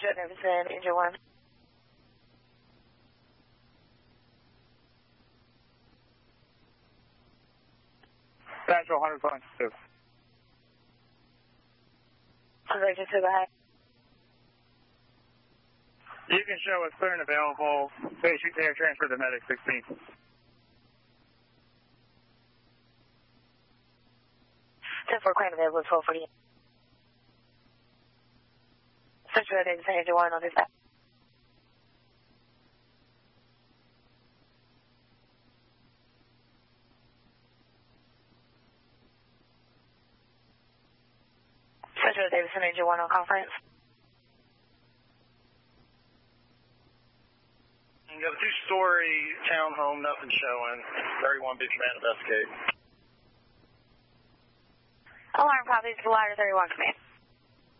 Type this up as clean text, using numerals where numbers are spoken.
Central Davidson, Engine 1. Central 100.2. Conversion to the high. You can show us clear and available. Basic air transfer to Medic 16. For claim available 1240. Central Davidson, Engine 1 on this side. Central Davidson, Engine 1 on conference. You got a two-story townhome, nothing showing. 31 big man investigate. Alarm copies, Ladder 31 command.